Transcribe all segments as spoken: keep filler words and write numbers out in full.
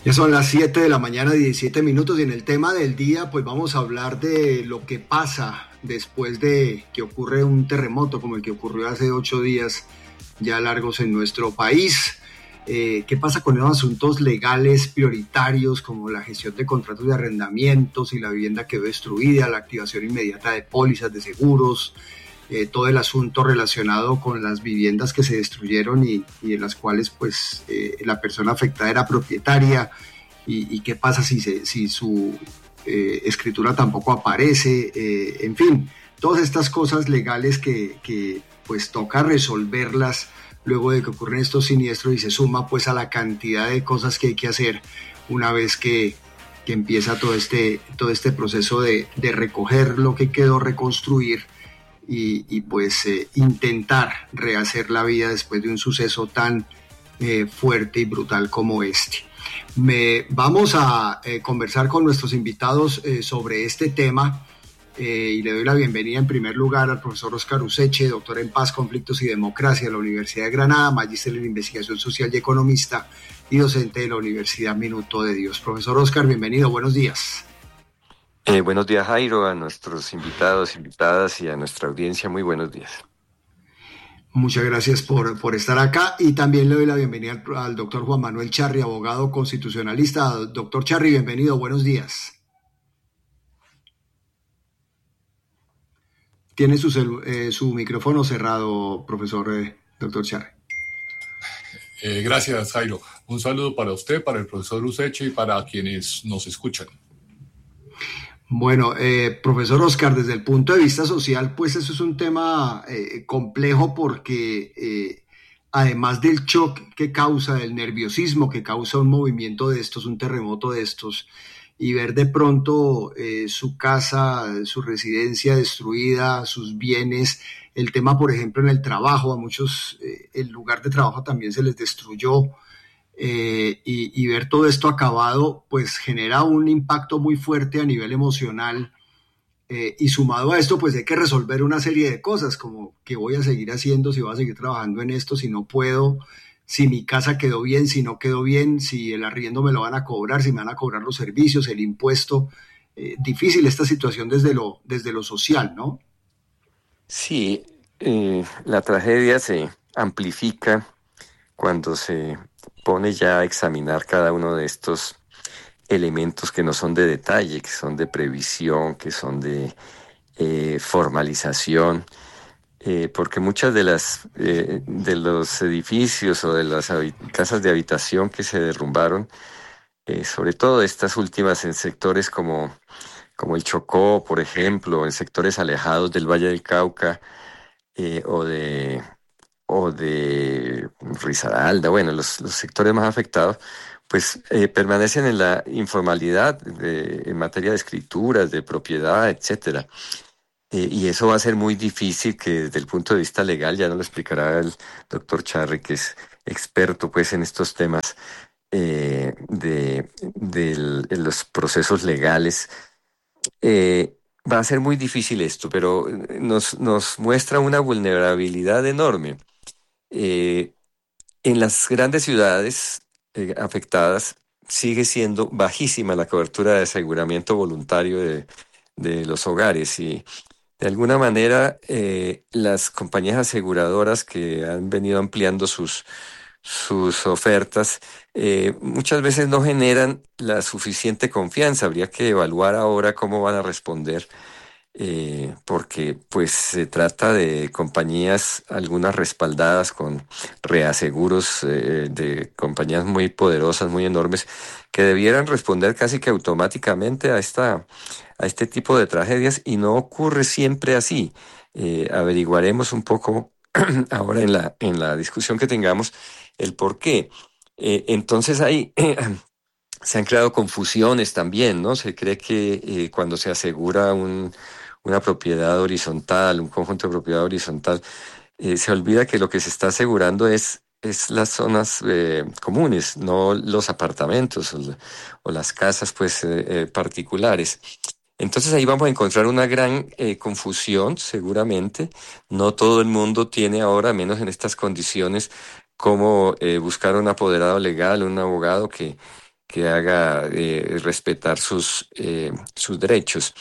Ya son las siete de la mañana, diecisiete minutos, y en el tema del día pues vamos a hablar de lo que pasa después de que ocurre un terremoto como el que ocurrió hace ocho días ya largos en nuestro país. Eh, ¿Qué pasa con los asuntos legales prioritarios como la gestión de contratos de arrendamientos y la vivienda quedó destruida, la activación inmediata de pólizas de seguros? Eh, todo el asunto relacionado con las viviendas que se destruyeron y, y en las cuales pues eh, la persona afectada era propietaria y, y qué pasa si, se, si su eh, escritura tampoco aparece, eh, en fin, todas estas cosas legales que, que pues toca resolverlas luego de que ocurren estos siniestros y se suma pues a la cantidad de cosas que hay que hacer una vez que, que empieza todo este, todo este proceso de, de recoger lo que quedó, reconstruir Y, y pues eh, intentar rehacer la vida después de un suceso tan eh, fuerte y brutal como este. Me, vamos a eh, conversar con nuestros invitados eh, sobre este tema eh, y le doy la bienvenida en primer lugar al profesor Óscar Useche, doctor en Paz, Conflictos y Democracia de la Universidad de Granada, magíster en Investigación Social y economista y docente de la Universidad Minuto de Dios. Profesor Óscar, bienvenido, buenos días. Eh, buenos días, Jairo, a nuestros invitados, invitadas y a nuestra audiencia, muy buenos días. Muchas gracias por, por estar acá y también le doy la bienvenida al, al doctor Juan Manuel Charri, abogado constitucionalista. Doctor Charri, bienvenido, buenos días. Tiene su, celu, eh, su micrófono cerrado, profesor eh, doctor Charri. Eh, gracias, Jairo. Un saludo para usted, para el profesor Useche y para quienes nos escuchan. Bueno, eh, profesor Óscar, desde el punto de vista social, pues eso es un tema eh, complejo porque eh, además del shock que causa, del nerviosismo que causa un movimiento de estos, un terremoto de estos, y ver de pronto eh, su casa, su residencia destruida, sus bienes, el tema, por ejemplo, en el trabajo, a muchos eh, el lugar de trabajo también se les destruyó. Eh, y, y ver todo esto acabado pues genera un impacto muy fuerte a nivel emocional eh, y sumado a esto pues hay que resolver una serie de cosas como qué voy a seguir haciendo, si voy a seguir trabajando en esto, si no puedo, si mi casa quedó bien, si no quedó bien, si el arriendo me lo van a cobrar, si me van a cobrar los servicios, el impuesto. Eh, difícil esta situación desde lo, desde lo social, ¿no? Sí, eh, la tragedia se amplifica cuando se pone ya a examinar cada uno de estos elementos que no son de detalle, que son de previsión, que son de eh, formalización, eh, porque muchas de las eh, de los edificios o de las casas de habitación que se derrumbaron, eh, sobre todo estas últimas en sectores como, como el Chocó, por ejemplo, en sectores alejados del Valle del Cauca, eh, o de o de Risaralda, bueno, los, los sectores más afectados, pues eh, permanecen en la informalidad de, en materia de escrituras, de propiedad, etcétera. Eh, y eso va a ser muy difícil que desde el punto de vista legal, ya nos lo explicará el doctor Charri, que es experto pues en estos temas eh, de, de, de los procesos legales. Eh, va a ser muy difícil esto, pero nos, nos muestra una vulnerabilidad enorme. Eh, en las grandes ciudades eh, afectadas sigue siendo bajísima la cobertura de aseguramiento voluntario de, de los hogares y de alguna manera eh, las compañías aseguradoras que han venido ampliando sus, sus ofertas eh, muchas veces no generan la suficiente confianza. Habría que evaluar ahora cómo van a responder eh, porque pues se trata de compañías, algunas respaldadas con reaseguros eh, de compañías muy poderosas, muy enormes, que debieran responder casi que automáticamente a esta, a este tipo de tragedias y no ocurre siempre así. Eh, averiguaremos un poco ahora en la, en la discusión que tengamos el por qué. Eh, entonces hay... Se han creado confusiones también, ¿no? Se cree que eh, cuando se asegura un, una propiedad horizontal, un conjunto de propiedad horizontal, eh, se olvida que lo que se está asegurando es, es las zonas eh, comunes, no los apartamentos o, o las casas pues eh, eh, particulares. Entonces ahí vamos a encontrar una gran eh, confusión, seguramente. No todo el mundo tiene ahora, menos en estas condiciones, cómo eh, buscar un apoderado legal, un abogado que que haga eh, respetar sus, eh, sus derechos.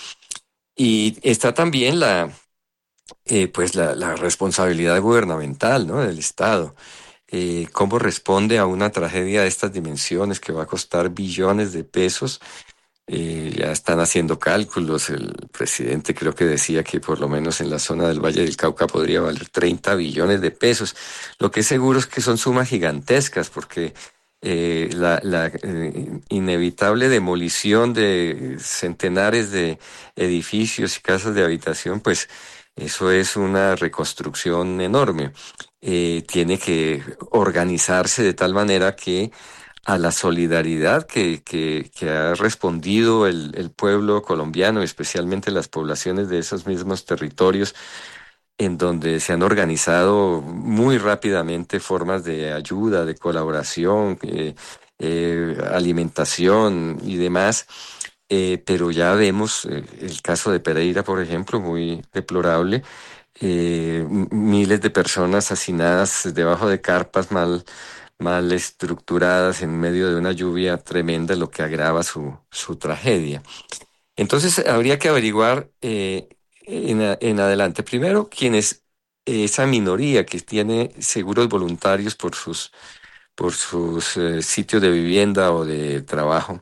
Y está también la, eh, pues la, la responsabilidad gubernamental, ¿no?, del Estado. Eh, ¿Cómo responde a una tragedia de estas dimensiones que va a costar billones de pesos? Eh, ya están haciendo cálculos. El presidente creo que decía que por lo menos en la zona del Valle del Cauca podría valer treinta billones de pesos. Lo que es seguro es que son sumas gigantescas, porque eh, la, la eh, inevitable demolición de centenares de edificios y casas de habitación, pues eso es una reconstrucción enorme. Eh, tiene que organizarse de tal manera que a la solidaridad que, que, que ha respondido el, el pueblo colombiano, especialmente las poblaciones de esos mismos territorios, en donde se han organizado muy rápidamente formas de ayuda, de colaboración, eh, eh, alimentación y demás. Eh, pero ya vemos eh, el caso de Pereira, por ejemplo, muy deplorable. Eh, miles de personas hacinadas debajo de carpas mal mal estructuradas en medio de una lluvia tremenda, lo que agrava su, su tragedia. Entonces habría que averiguar eh, en, en adelante, primero, quién es esa minoría que tiene seguros voluntarios por sus, por sus eh, sitios de vivienda o de trabajo,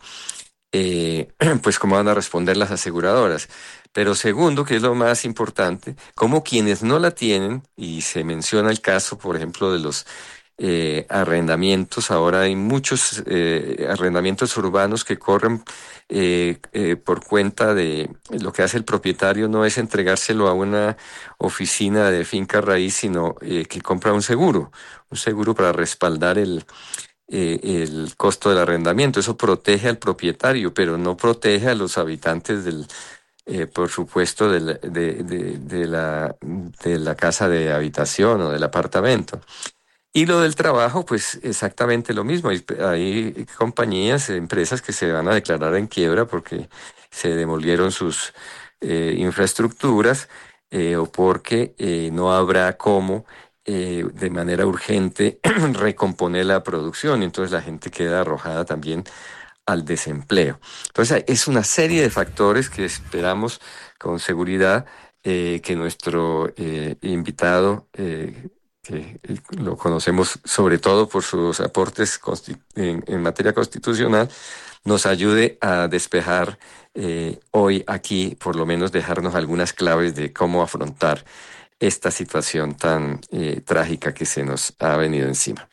eh, pues cómo van a responder las aseguradoras. Pero segundo, que es lo más importante, cómo quienes no la tienen, y se menciona el caso, por ejemplo, de los Eh, arrendamientos. Ahora hay muchos eh, arrendamientos urbanos que corren eh, eh, por cuenta de lo que hace el propietario. No es entregárselo a una oficina de finca raíz, sino eh, que compra un seguro, un seguro para respaldar el, eh, el costo del arrendamiento. Eso protege al propietario, pero no protege a los habitantes del Eh, por supuesto, de la, de, de, de, la, de la casa de habitación o del apartamento. Y lo del trabajo, pues exactamente lo mismo. Hay, hay compañías, empresas que se van a declarar en quiebra porque se demolieron sus eh, infraestructuras eh, o porque eh, no habrá cómo eh, de manera urgente recomponer la producción. Entonces la gente queda arrojada también al desempleo. Entonces es una serie de factores que esperamos con seguridad eh, que nuestro eh, invitado, eh, que lo conocemos sobre todo por sus aportes en, en materia constitucional, nos ayude a despejar eh, hoy aquí, por lo menos dejarnos algunas claves de cómo afrontar esta situación tan eh, trágica que se nos ha venido encima.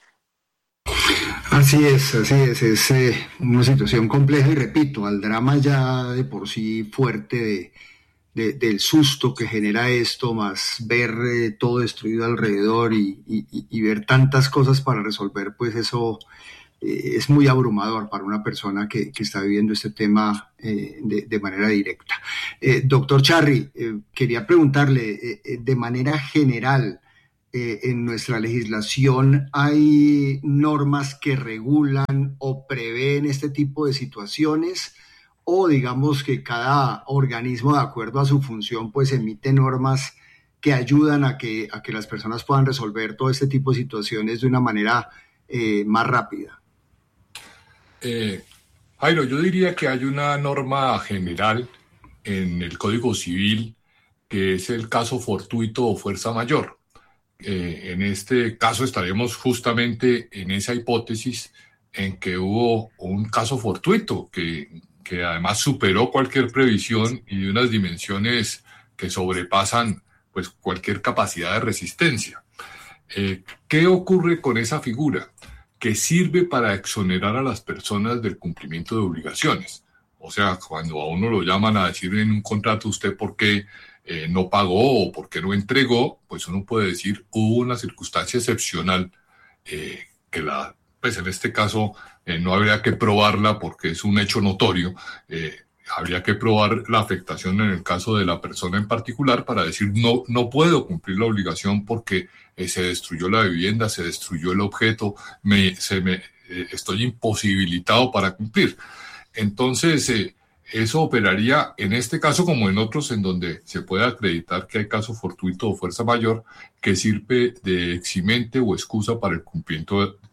Así es, así es, es eh, una situación compleja y repito, al drama ya de por sí fuerte de, de, del susto que genera esto, más ver eh, todo destruido alrededor y, y, y ver tantas cosas para resolver, pues eso eh, es muy abrumador para una persona que, que está viviendo este tema eh, de, de manera directa. Eh, doctor Charri, eh, quería preguntarle eh, eh, de manera general, Eh, en nuestra legislación hay normas que regulan o prevén este tipo de situaciones, o digamos que cada organismo, de acuerdo a su función, pues emite normas que ayudan a que, a que las personas puedan resolver todo este tipo de situaciones de una manera eh, más rápida. Eh, Jairo, yo diría que hay una norma general en el Código Civil que es el caso fortuito o fuerza mayor. Eh, en este caso estaremos justamente en esa hipótesis en que hubo un caso fortuito que, que además superó cualquier previsión y de unas dimensiones que sobrepasan pues cualquier capacidad de resistencia. Eh, ¿Qué ocurre con esa figura? Que sirve para exonerar a las personas del cumplimiento de obligaciones. O sea, cuando a uno lo llaman a decir en un contrato, ¿usted por qué Eh, no pagó o porque no entregó? Pues uno puede decir, hubo una circunstancia excepcional eh, que la, pues en este caso eh, no habría que probarla porque es un hecho notorio. Eh, habría que probar la afectación en el caso de la persona en particular para decir, no, no puedo cumplir la obligación porque eh, se destruyó la vivienda, se destruyó el objeto, me, se me, eh, estoy imposibilitado para cumplir. Entonces, eh, eso operaría en este caso como en otros en donde se puede acreditar que hay caso fortuito o fuerza mayor que sirve de eximente o excusa para el cumplimiento de,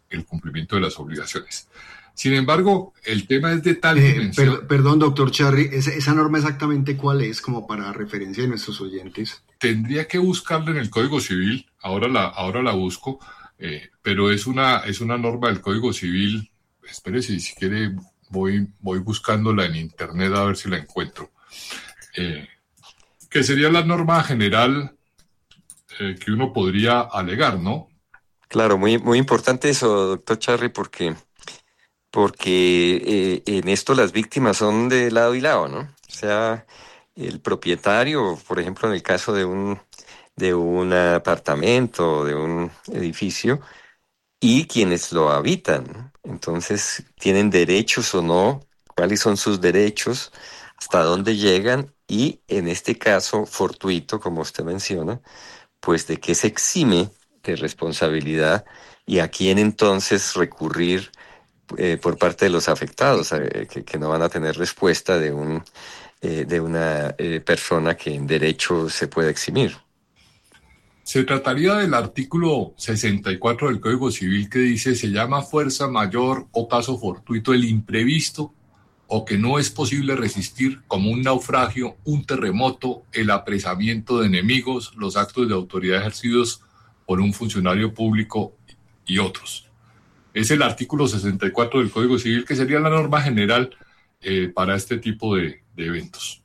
el cumplimiento de las obligaciones. Sin embargo, el tema es de tal eh, dimensión... Per, perdón, doctor Charri, ¿esa, ¿esa norma exactamente cuál es, como para referencia de nuestros oyentes? Tendría que buscarla en el Código Civil, ahora la, ahora la busco, eh, pero es una, es una norma del Código Civil. Espérese, si quiere voy, voy buscándola en internet a ver si la encuentro. Eh, que sería la norma general eh, que uno podría alegar, ¿no? Claro, muy, muy importante eso, doctor Charri, porque... porque eh, en esto las víctimas son de lado y lado, ¿no? O sea, el propietario, por ejemplo, en el caso de un, de un apartamento, de un edificio, y quienes lo habitan, ¿no? Entonces, ¿tienen derechos o no? ¿Cuáles son sus derechos? ¿Hasta dónde llegan? Y en este caso fortuito, como usted menciona, pues de qué se exime de responsabilidad y a quién entonces recurrir eh, por parte de los afectados, eh, que, que no van a tener respuesta de un eh, de una eh, persona que en derecho se puede eximir. Se trataría del artículo sesenta y cuatro del Código Civil que dice: se llama fuerza mayor o caso fortuito el imprevisto o que no es posible resistir, como un naufragio, un terremoto, el apresamiento de enemigos, los actos de autoridad ejercidos por un funcionario público y otros. Es el artículo sesenta y cuatro del Código Civil, que sería la norma general eh, para este tipo de, de eventos.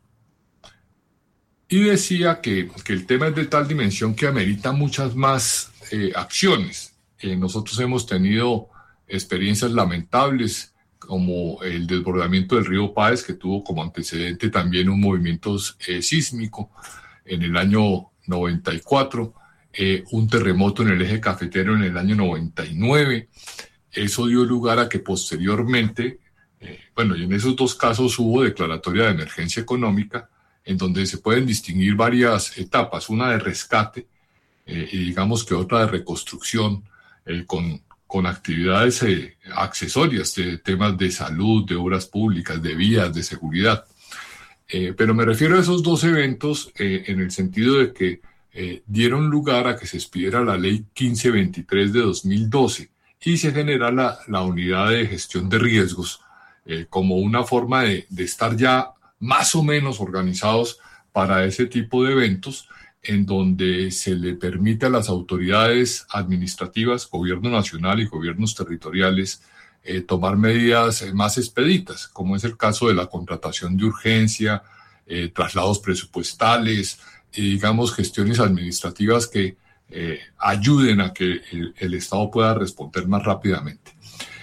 Y decía que, que el tema es de tal dimensión que amerita muchas más eh, acciones. Eh, nosotros hemos tenido experiencias lamentables, como el desbordamiento del río Páez, que tuvo como antecedente también un movimiento eh, sísmico en el año noventa y cuatro, eh, un terremoto en el eje cafetero en el año noventa y nueve. Eso dio lugar a que posteriormente, eh, bueno, y en esos dos casos hubo declaratoria de emergencia económica, en donde se pueden distinguir varias etapas, una de rescate eh, y digamos que otra de reconstrucción, eh, con, con actividades eh, accesorias de temas de salud, de obras públicas, de vías, de seguridad. Eh, pero me refiero a esos dos eventos eh, en el sentido de que eh, dieron lugar a que se expidiera la ley quince veintitrés de dos mil doce, y se genera la, la unidad de gestión de riesgos eh, como una forma de, de estar ya más o menos organizados para ese tipo de eventos, en donde se le permite a las autoridades administrativas, gobierno nacional y gobiernos territoriales, eh, tomar medidas más expeditas, como es el caso de la contratación de urgencia, eh, traslados presupuestales y, digamos, gestiones administrativas que Eh, ayuden a que el, el Estado pueda responder más rápidamente.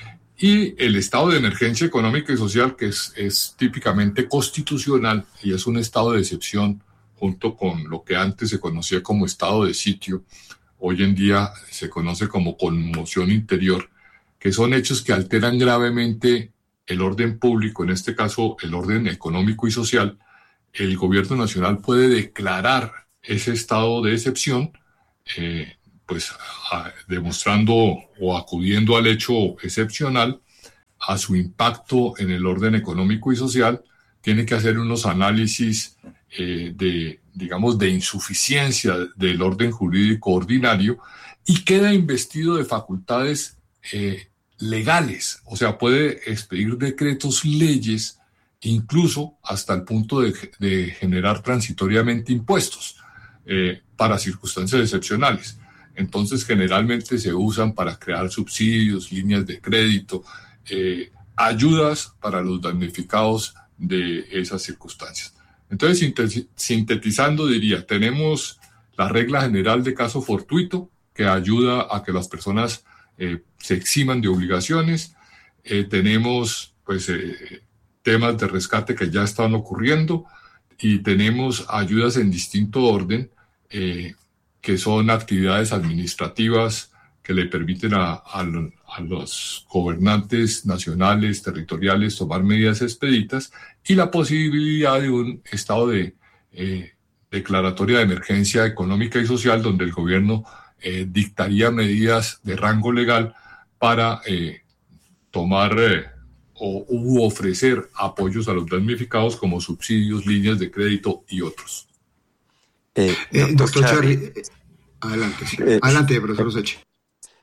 Y el estado de emergencia económica y social, que es, es típicamente constitucional y es un estado de excepción, junto con lo que antes se conocía como estado de sitio, hoy en día se conoce como conmoción interior, que son hechos que alteran gravemente el orden público, en este caso el orden económico y social. El gobierno nacional puede declarar ese estado de excepción, Eh, pues a, demostrando o acudiendo al hecho excepcional, a su impacto en el orden económico y social, tiene que hacer unos análisis eh, de, digamos, de insuficiencia del orden jurídico ordinario y queda investido de facultades eh, legales, o sea, puede expedir decretos, leyes, incluso hasta el punto de, de generar transitoriamente impuestos Eh, para circunstancias excepcionales. Entonces, generalmente se usan para crear subsidios, líneas de crédito, eh, ayudas para los damnificados de esas circunstancias. Entonces, sintetizando, diría, tenemos la regla general de caso fortuito, que ayuda a que las personas eh, se eximan de obligaciones. Eh, tenemos, pues, eh, temas de rescate que ya están ocurriendo, y tenemos ayudas en distinto orden, Eh, que son actividades administrativas que le permiten a, a, a los gobernantes nacionales, territoriales, tomar medidas expeditas, y la posibilidad de un estado de eh, declaratoria de emergencia económica y social, donde el gobierno eh, dictaría medidas de rango legal para eh, tomar eh, o u ofrecer apoyos a los damnificados, como subsidios, líneas de crédito y otros. Eh, eh, doctor Charri, adelante, sí. eh, adelante, profesor Useche.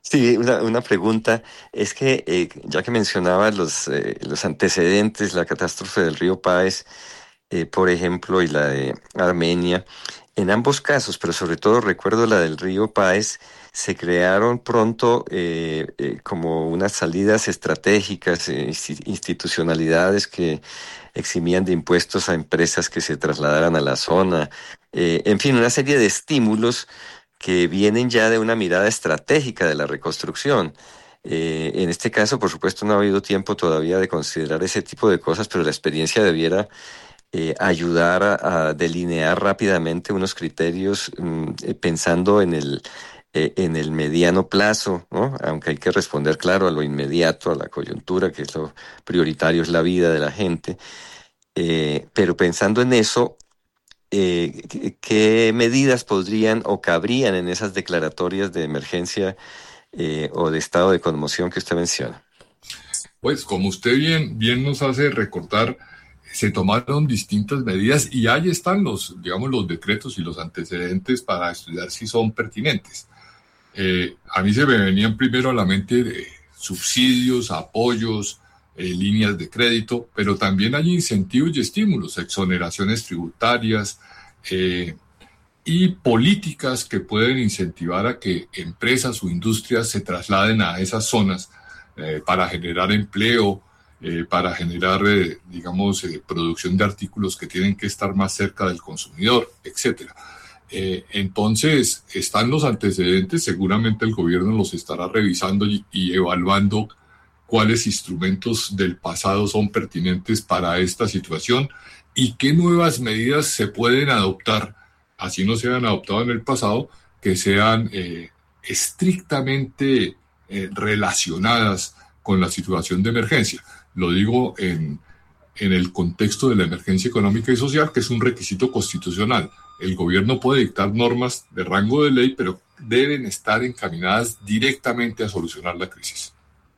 Sí, una, una pregunta. Es que eh, ya que mencionaba los, eh, los antecedentes, la catástrofe del río Páez, eh, por ejemplo, y la de Armenia, en ambos casos, pero sobre todo recuerdo la del río Páez, se crearon pronto eh, eh, como unas salidas estratégicas, eh, insti- institucionalidades que eximían de impuestos a empresas que se trasladaran a la zona, eh, en fin, una serie de estímulos que vienen ya de una mirada estratégica de la reconstrucción. Eh, en este caso, por supuesto, no ha habido tiempo todavía de considerar ese tipo de cosas, pero la experiencia debiera eh, ayudar a, a delinear rápidamente unos criterios mm, eh, pensando en el, eh, en el mediano plazo, ¿no? Aunque hay que responder, claro, a lo inmediato, a la coyuntura, que es lo prioritario, es la vida de la gente. Eh, pero pensando en eso, eh, ¿qué, qué medidas podrían o cabrían en esas declaratorias de emergencia eh, o de estado de conmoción que usted menciona? Pues como usted bien, bien nos hace recordar, se tomaron distintas medidas y ahí están los, digamos, los decretos y los antecedentes para estudiar si son pertinentes. Eh, a mí se me venían primero a la mente de subsidios, apoyos, eh, líneas de crédito, pero también hay incentivos y estímulos, exoneraciones tributarias eh, y políticas que pueden incentivar a que empresas o industrias se trasladen a esas zonas eh, para generar empleo, eh, para generar, eh, digamos, eh, producción de artículos que tienen que estar más cerca del consumidor, etcétera. Eh, entonces, están los antecedentes, seguramente el gobierno los estará revisando y, y evaluando cuáles instrumentos del pasado son pertinentes para esta situación y qué nuevas medidas se pueden adoptar, así no se han adoptado en el pasado, que sean eh, estrictamente eh, relacionadas con la situación de emergencia. Lo digo en, en el contexto de la emergencia económica y social, que es un requisito constitucional. El gobierno puede dictar normas de rango de ley, pero deben estar encaminadas directamente a solucionar la crisis.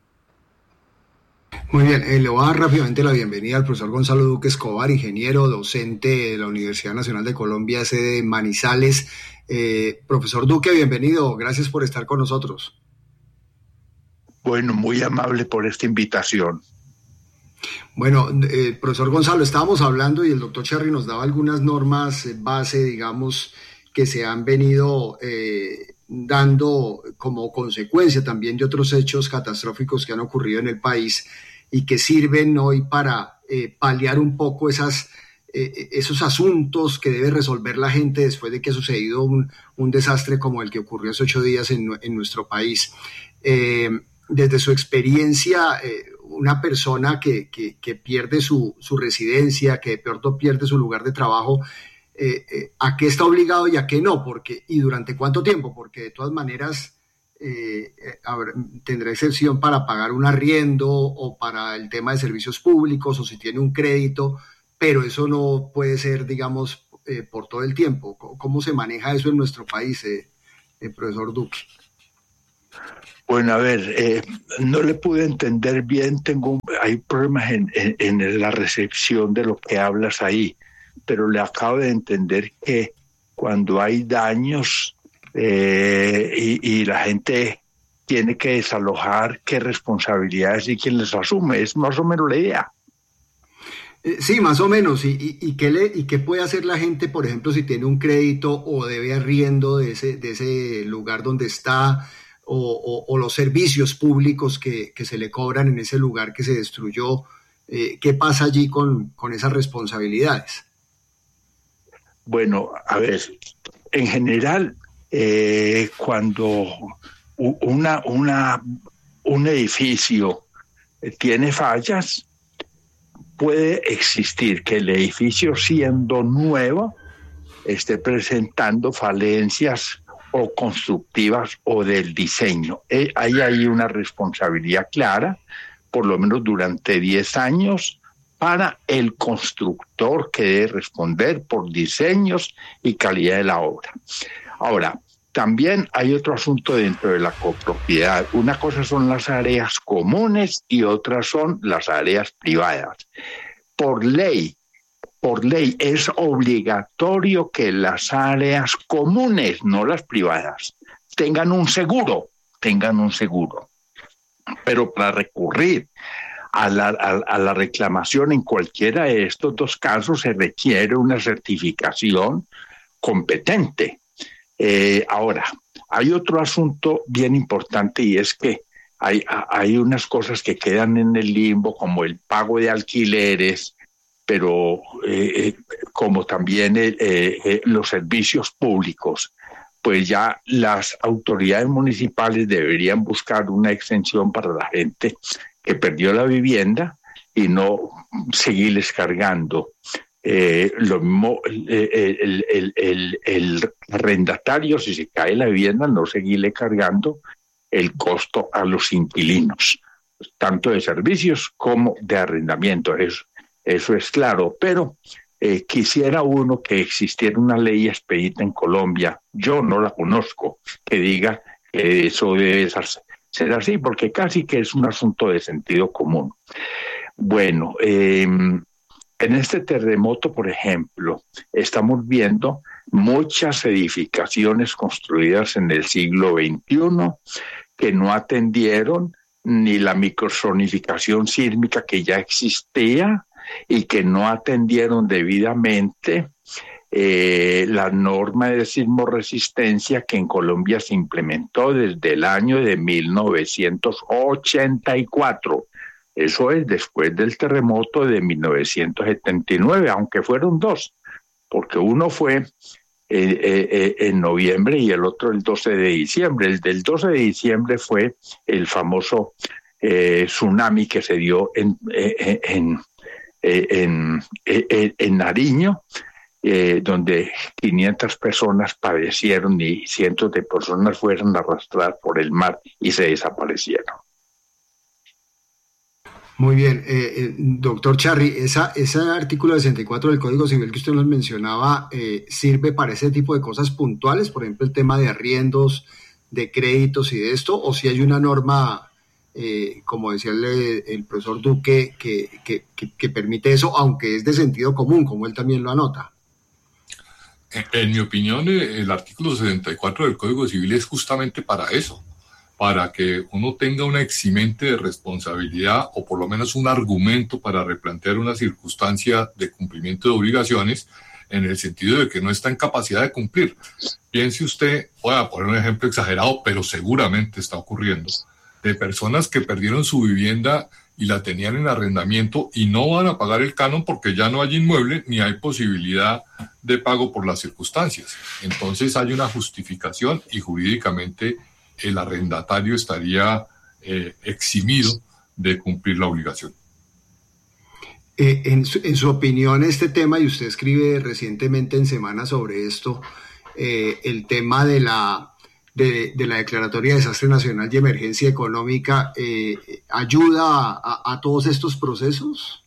Muy bien, eh, le voy a dar rápidamente la bienvenida al profesor Gonzalo Duque Escobar, ingeniero, docente de la Universidad Nacional de Colombia, sede Manizales. Eh, profesor Duque, bienvenido, gracias por estar con nosotros. Bueno, muy amable por esta invitación. Bueno, eh, profesor Gonzalo, estábamos hablando y el doctor Cherry nos daba algunas normas eh, base, digamos, que se han venido eh, dando como consecuencia también de otros hechos catastróficos que han ocurrido en el país y que sirven hoy para eh, paliar un poco esas, eh, esos asuntos que debe resolver la gente después de que ha sucedido un, un desastre como el que ocurrió hace ocho días en, en nuestro país. Eh, desde su experiencia, eh, una persona que, que, que pierde su, su residencia, que de pronto pierde su lugar de trabajo, eh, eh, ¿a qué está obligado y a qué no? Porque, ¿y durante cuánto tiempo? Porque de todas maneras eh, eh, habrá, tendrá excepción para pagar un arriendo o para el tema de servicios públicos o si tiene un crédito, pero eso no puede ser, digamos, eh, por todo el tiempo. ¿Cómo se maneja eso en nuestro país, eh, eh, profesor Duque? Bueno, a ver, eh, no le pude entender bien, tengo hay problemas en, en, en la recepción de lo que hablas ahí, pero le acabo de entender que cuando hay daños eh, y, y la gente tiene que desalojar, qué responsabilidades y quién les asume, es más o menos la idea. Eh, sí, más o menos, y, y, y, qué le, y qué puede hacer la gente, por ejemplo, si tiene un crédito o debe arriendo de ese, de ese lugar donde está, O, o, o los servicios públicos que, que se le cobran en ese lugar que se destruyó. Eh, ¿Qué pasa allí con, con esas responsabilidades? Bueno, a ver, en general, eh, cuando una, una, un edificio tiene fallas, puede existir que el edificio, siendo nuevo, esté presentando falencias o constructivas o del diseño. Eh, ahí hay una responsabilidad clara, por lo menos durante diez años, para el constructor que debe responder por diseños y calidad de la obra. Ahora, también hay otro asunto dentro de la copropiedad. Una cosa son las áreas comunes y otras son las áreas privadas. Por ley, Por ley es obligatorio que las áreas comunes, no las privadas, tengan un seguro tengan un seguro. Pero para recurrir a la, a, a la reclamación en cualquiera de estos dos casos se requiere una certificación competente. Eh, ahora, hay otro asunto bien importante y es que hay, hay unas cosas que quedan en el limbo, como el pago de alquileres, pero eh, como también eh, eh, los servicios públicos. Pues ya las autoridades municipales deberían buscar una exención para la gente que perdió la vivienda y no seguirles cargando. Eh, lo mismo el, el, el, el, el arrendatario, si se cae la vivienda, no seguirle cargando el costo a los inquilinos, tanto de servicios como de arrendamiento. Eso, eso es claro, pero eh, quisiera uno que existiera una ley expedita en Colombia, yo no la conozco, que diga que eso debe ser así, porque casi que es un asunto de sentido común. Bueno, eh, en este terremoto, por ejemplo, estamos viendo muchas edificaciones construidas en el siglo veintiuno que no atendieron ni la microsonificación sísmica que ya existía y que no atendieron debidamente eh, la norma de sismoresistencia que en Colombia se implementó desde el año de mil novecientos ochenta y cuatro. Eso es después del terremoto de mil novecientos setenta y nueve, aunque fueron dos, porque uno fue eh, eh, en noviembre y el otro el doce de diciembre. El del doce de diciembre fue el famoso eh, tsunami que se dio en, eh, en, eh, en, eh, en Nariño, eh, donde quinientas personas padecieron y cientos de personas fueron arrastradas por el mar y se desaparecieron. Muy bien, eh, eh, doctor Charri, esa, ese artículo sesenta y cuatro del Código Civil que usted nos mencionaba, eh, ¿sirve para ese tipo de cosas puntuales? Por ejemplo, el tema de arriendos, de créditos y de esto, o si hay una norma, eh, como decía el, el profesor Duque, que, que, que, que permite eso, aunque es de sentido común, como él también lo anota. En, en mi opinión, el artículo sesenta y cuatro del Código Civil es justamente para eso, para que uno tenga una eximente de responsabilidad o por lo menos un argumento para replantear una circunstancia de cumplimiento de obligaciones en el sentido de que no está en capacidad de cumplir. Piense usted, voy a poner un ejemplo exagerado, pero seguramente está ocurriendo, de personas que perdieron su vivienda y la tenían en arrendamiento y no van a pagar el canon porque ya no hay inmueble ni hay posibilidad de pago por las circunstancias. Entonces hay una justificación y jurídicamente el arrendatario estaría eh, eximido de cumplir la obligación. Eh, en, su, en su opinión, este tema, y usted escribe recientemente en Semana sobre esto, eh, el tema de la, de, de la Declaratoria de Desastre Nacional y Emergencia Económica, eh, ¿ayuda a, a todos estos procesos?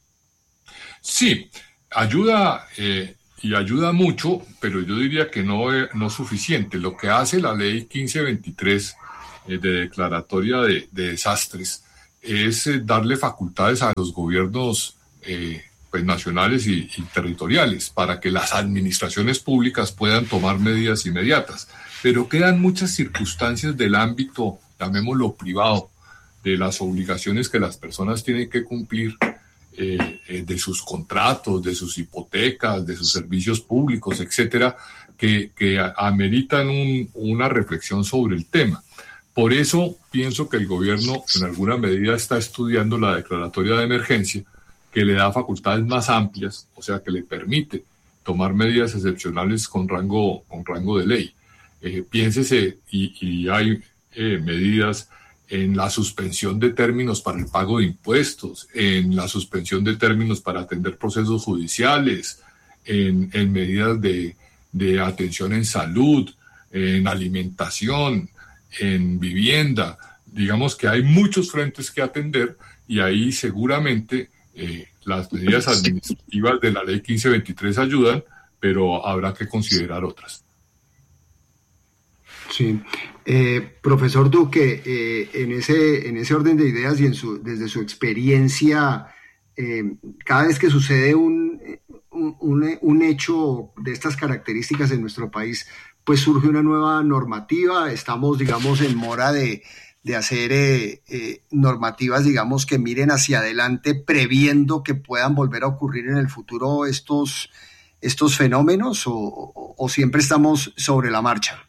Sí, ayuda eh, y ayuda mucho, pero yo diría que no es no suficiente. Lo que hace la ley quince veintitrés eh, de Declaratoria de, de Desastres es eh, darle facultades a los gobiernos eh, pues, nacionales y, y territoriales para que las administraciones públicas puedan tomar medidas inmediatas. Pero quedan muchas circunstancias del ámbito, llamémoslo privado, de las obligaciones que las personas tienen que cumplir, eh, eh, de sus contratos, de sus hipotecas, de sus servicios públicos, etcétera, que, que ameritan un, una reflexión sobre el tema. Por eso pienso que el gobierno en alguna medida está estudiando la declaratoria de emergencia, que le da facultades más amplias, o sea, que le permite tomar medidas excepcionales con rango, con rango de ley. Eh, piénsese, y, y hay eh, medidas en la suspensión de términos para el pago de impuestos, en la suspensión de términos para atender procesos judiciales, en, en medidas de, de atención en salud, en alimentación, en vivienda. Digamos que hay muchos frentes que atender y ahí seguramente eh, las medidas administrativas de la ley quince veintitrés ayudan, pero habrá que considerar otras. Sí. Eh, profesor Duque, eh, en, ese, en ese orden de ideas y en su, desde su experiencia, eh, cada vez que sucede un, un, un hecho de estas características en nuestro país, pues surge una nueva normativa. Estamos, digamos, en mora de, de hacer eh, eh, normativas, digamos, que miren hacia adelante, previendo que puedan volver a ocurrir en el futuro estos, estos fenómenos, o, o, o siempre estamos sobre la marcha.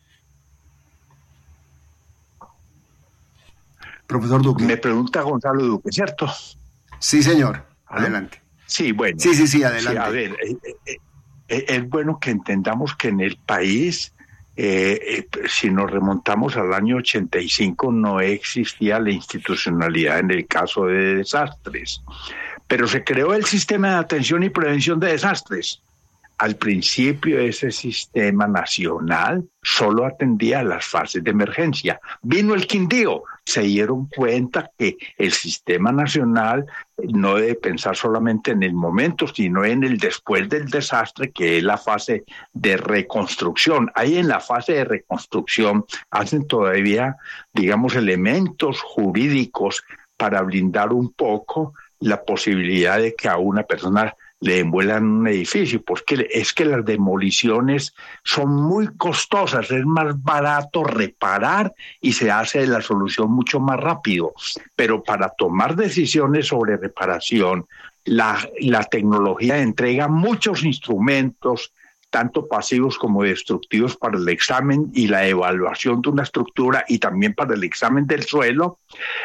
Profesor Duque. Me pregunta Gonzalo Duque, ¿cierto? Sí, señor. Adelante. Sí, bueno. Sí, sí, sí, adelante. Sí, a ver, eh, eh, eh, es bueno que entendamos que en el país, eh, eh, si nos remontamos al año ochenta y cinco, no existía la institucionalidad en el caso de desastres. Pero se creó el sistema de atención y prevención de desastres. Al principio ese sistema nacional solo atendía a las fases de emergencia. Vino el Quindío, se dieron cuenta que el sistema nacional no debe pensar solamente en el momento, sino en el después del desastre, que es la fase de reconstrucción. Ahí en la fase de reconstrucción hacen todavía, digamos, elementos jurídicos para blindar un poco la posibilidad de que a una persona le envuelan un edificio, porque es que las demoliciones son muy costosas, es más barato reparar y se hace la solución mucho más rápido, pero para tomar decisiones sobre reparación, la, la tecnología entrega muchos instrumentos, tanto pasivos como destructivos, para el examen y la evaluación de una estructura y también para el examen del suelo,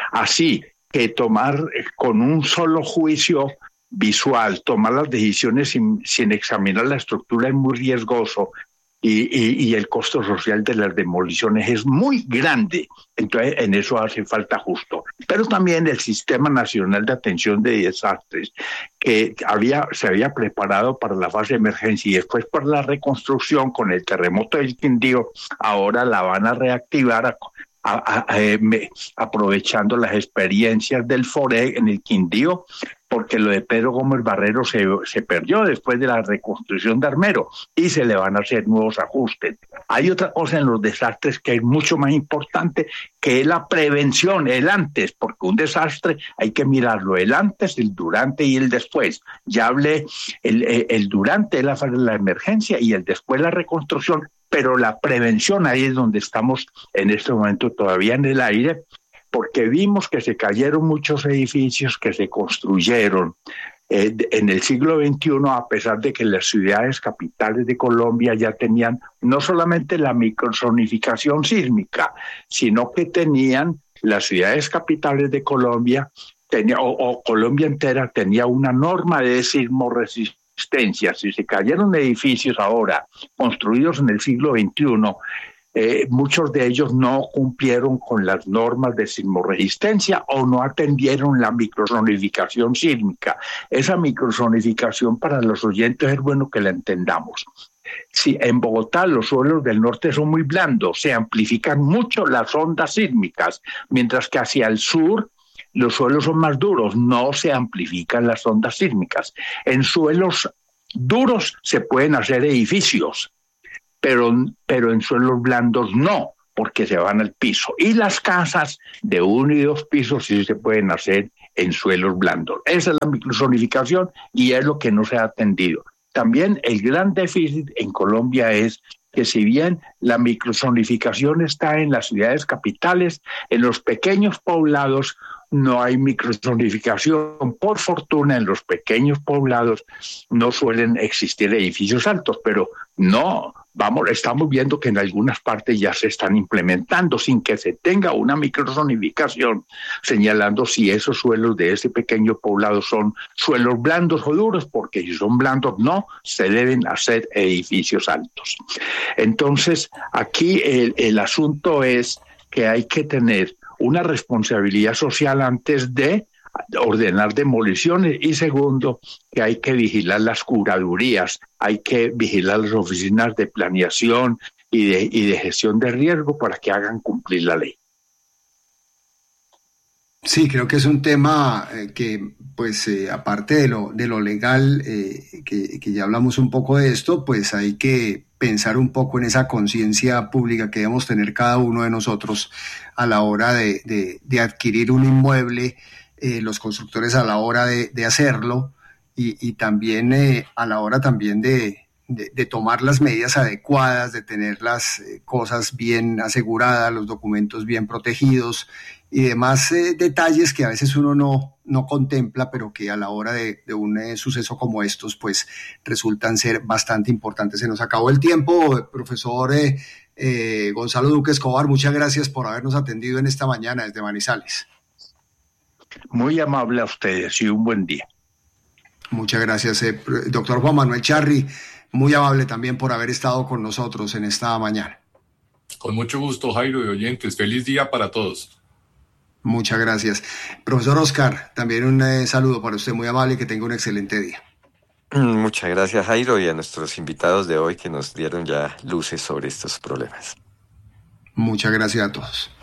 así que tomar con un solo juicio visual, tomar las decisiones sin, sin examinar la estructura es muy riesgoso y, y, y el costo social de las demoliciones es muy grande. Entonces, en eso hace falta justo. Pero también el Sistema Nacional de Atención de Desastres, que había, se había preparado para la fase de emergencia y después para la reconstrucción con el terremoto del Quindío, ahora la van a reactivar a, A, a, a, me, aprovechando las experiencias del FOREG en el Quindío, porque lo de Pedro Gómez Barrero se, se perdió después de la reconstrucción de Armero y se le van a hacer nuevos ajustes. Hay otra cosa en los desastres que es mucho más importante, que es la prevención, el antes, porque un desastre hay que mirarlo, el antes, el durante y el después. Ya hablé, el, el durante es la fase de la emergencia y el después la reconstrucción, pero la prevención ahí es donde estamos en este momento todavía en el aire, porque vimos que se cayeron muchos edificios que se construyeron eh, en el siglo veintiuno, a pesar de que las ciudades capitales de Colombia ya tenían no solamente la microzonificación sísmica, sino que tenían las ciudades capitales de Colombia, tenía, o, o Colombia entera tenía una norma de sismo resistencia. Si se cayeron edificios ahora construidos en el siglo veintiuno, eh, muchos de ellos no cumplieron con las normas de sismoresistencia o no atendieron la microzonificación sísmica. Esa microzonificación, para los oyentes es bueno que la entendamos. Si en Bogotá los suelos del norte son muy blandos, se amplifican mucho las ondas sísmicas, mientras que hacia el sur los suelos son más duros, no se amplifican las ondas sísmicas. En suelos duros se pueden hacer edificios, pero, pero en suelos blandos no, porque se van al piso. Y las casas de uno y dos pisos sí se pueden hacer en suelos blandos. Esa es la microzonificación y es lo que no se ha atendido. También el gran déficit en Colombia es que si bien la microzonificación está en las ciudades capitales, en los pequeños poblados no hay microzonificación. Por fortuna, en los pequeños poblados no suelen existir edificios altos, pero no, vamos, estamos viendo que en algunas partes ya se están implementando sin que se tenga una microzonificación, señalando si esos suelos de ese pequeño poblado son suelos blandos o duros, porque si son blandos no, se deben hacer edificios altos. Entonces, aquí el, el asunto es que hay que tener una responsabilidad social antes de ordenar demoliciones y segundo, que hay que vigilar las curadurías, hay que vigilar las oficinas de planeación y de, y de gestión de riesgo para que hagan cumplir la ley. Sí, creo que es un tema eh, que, pues, eh, aparte de lo, de lo legal, eh, que, que ya hablamos un poco de esto, pues hay que pensar un poco en esa conciencia pública que debemos tener cada uno de nosotros a la hora de, de, de adquirir un inmueble, eh, los constructores a la hora de, de hacerlo y, y también eh, a la hora también de, de, de tomar las medidas adecuadas, de tener las eh, cosas bien aseguradas, los documentos bien protegidos y demás eh, detalles que a veces uno no, no contempla, pero que a la hora de, de un eh, suceso como estos, pues resultan ser bastante importantes. Se nos acabó el tiempo, profesor eh, eh, Gonzalo Duque Escobar, muchas gracias por habernos atendido en esta mañana desde Manizales. Muy amable a ustedes y un buen día. Muchas gracias, eh, doctor Juan Manuel Charri, muy amable también por haber estado con nosotros en esta mañana. Con mucho gusto, Jairo y oyentes. Feliz día para todos. Muchas gracias. Profesor Oscar, también un eh, saludo para usted, muy amable y que tenga un excelente día. Muchas gracias, Jairo, y a nuestros invitados de hoy que nos dieron ya luces sobre estos problemas. Muchas gracias a todos.